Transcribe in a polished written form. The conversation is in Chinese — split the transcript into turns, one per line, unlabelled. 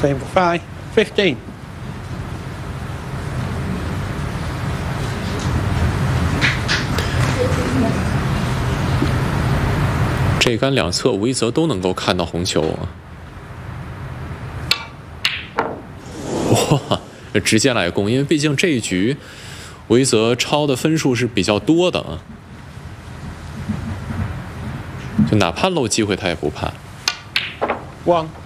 Table 5, 15.
这杆两侧维泽都能够看到红球啊！哇，直接来攻，因为毕竟这一局维泽超的分数是比较多的啊，就哪怕漏机会他也不怕。
1.